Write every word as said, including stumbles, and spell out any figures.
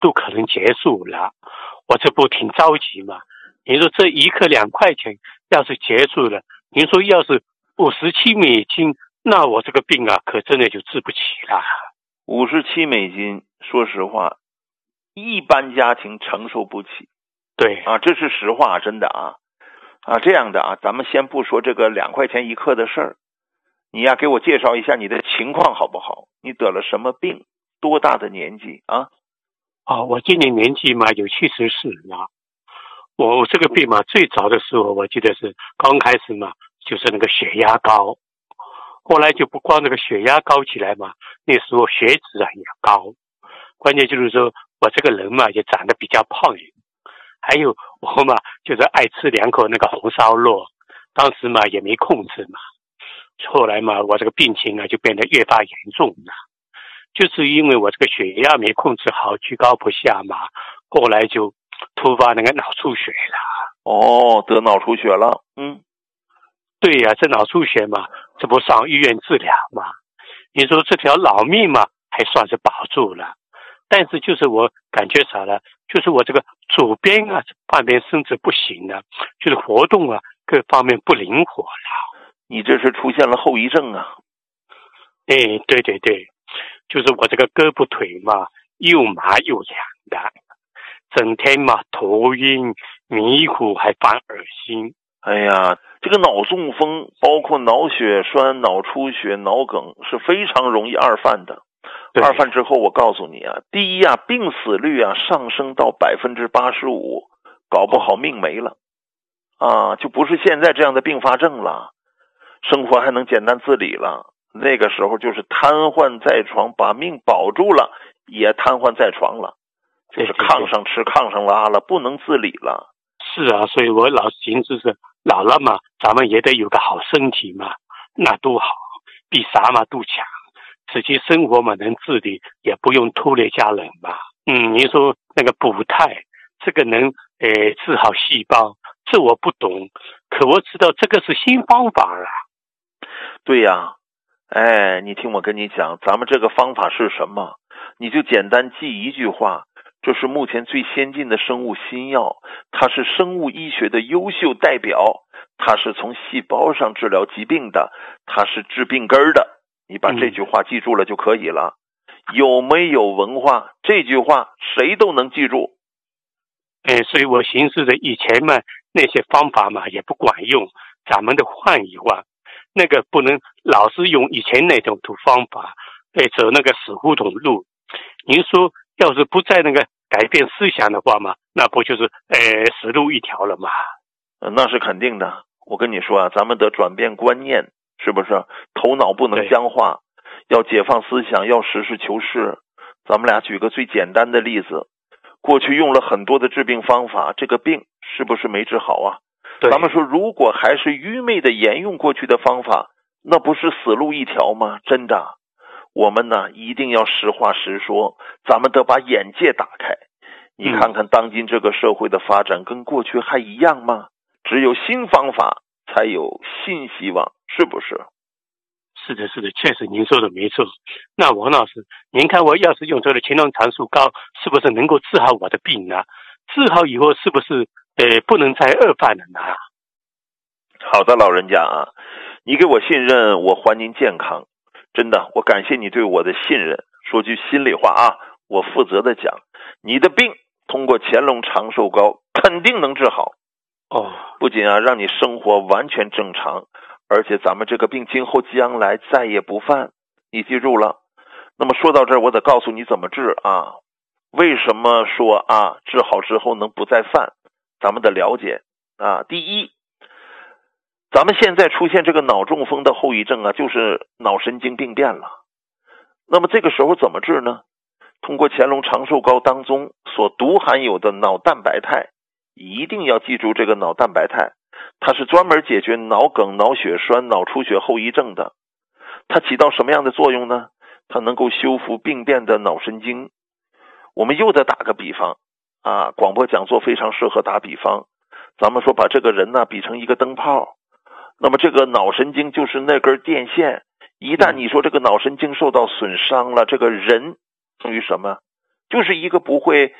都可能结束了，我这不挺着急吗？您说这一克两块钱要是结束了，您说要是五十七美金，那我这个病啊可真的就治不起了。 五十七美金，说实话一般家庭承受不起。 对啊，这是实话，真的啊。啊，这样的啊，咱们先不说这个两块钱一克的事儿，你呀给我介绍一下你的情况好不好？你得了什么病？多大的年纪啊？ 哦，我今年年纪嘛有七十四了。我这个病嘛，最早的时候我记得是刚开始嘛，就是那个血压高，后来就不光那个血压高起来嘛，那时候血脂啊也高，关键就是说我这个人嘛也长得比较胖，还有我嘛就是爱吃两口那个红烧肉，当时嘛也没控制嘛，后来嘛我这个病情啊就变得越发严重了，就是因为我这个血压没控制好，居高不下嘛，后来就突发那个脑出血了。 哦，得脑出血了。嗯， 对呀、啊，这脑出血嘛，这不上医院治疗嘛？你说这条老命嘛，还算是保住了，但是就是我感觉啥了，就是我这个左边啊半边身子不行了，就是活动啊各方面不灵活了。 你这是出现了后遗症啊？ 哎，对对对，就是我这个胳膊腿嘛又麻又痒的，整天嘛头晕迷糊还犯恶心。 哎呀，这个脑中风包括脑血栓、脑出血、脑梗是非常容易二犯的。二犯之后我告诉你啊，第一啊病死率啊上升到百分之八十五，搞不好命没了啊，就不是现在这样的并发症了，生活还能简单自理了。那个时候就是瘫痪在床，把命保住了也瘫痪在床了，就是炕上吃炕上拉了，不能自理了。 是啊，所以我老寻思是老了嘛，咱们也得有个好身体嘛，那都好，比啥嘛都强。自己生活嘛能自理，也不用拖累家人嘛。嗯，你说那个补钙，这个能呃治好细胞，这我不懂，可我知道这个是新方法啊。 对呀，哎，你听我跟你讲，咱们这个方法是什么？你就简单记一句话。这是目前最先进的生物新药，它是生物医学的优秀代表，它是从细胞上治疗疾病的，它是治病根的。你把这句话记住了就可以了。嗯、有没有文化？这句话谁都能记住。 哎，所以我寻思着以前嘛那些方法嘛也不管用，咱们得换一换。那个不能老是用以前那种方法，哎，走那个死胡同路。您说要是不在那个改变思想的话嘛，那不就是呃死路一条了吗？ 呃，那是肯定的。我跟你说啊，咱们得转变观念，是不是？头脑不能僵化，要解放思想，要实事求是。咱们俩举个最简单的例子，过去用了很多的治病方法，这个病是不是没治好啊？咱们说，如果还是愚昧的沿用过去的方法，那不是死路一条吗？真的。我们呢一定要实话实说，咱们得把眼界打开。你看看当今这个社会的发展跟过去还一样吗？只有新方法才有新希望，是不是？ 是的，是的，确实您说的没错。那王老师，您看我要是用这个乾隆长寿膏，是不是能够治好我的病呢？治好以后是不是呃不能再恶犯了呢？ 好的，老人家啊，你给我信任，我还您健康。真的，我感谢你对我的信任。说句心里话啊，我负责的讲，你的病通过乾隆长寿膏肯定能治好。 哦， 不仅啊让你生活完全正常，而且咱们这个病今后将来再也不犯。你记住了。那么说到这儿，我得告诉你怎么治啊。为什么说啊治好之后能不再犯？咱们得了解啊。第一，咱们现在出现这个脑中风的后遗症啊，就是脑神经病变了。那么这个时候怎么治呢？通过乾隆长寿膏当中所独含有的脑蛋白肽，一定要记住这个脑蛋白肽，它是专门解决脑梗、脑血栓、脑出血后遗症的。它起到什么样的作用呢？它能够修复病变的脑神经。我们又得打个比方啊，广播讲座非常适合打比方。咱们说把这个人呢比成一个灯泡，那么这个脑神经就是那根电线，一旦你说这个脑神经受到损伤了，这个人等于什么？ 就是一个不会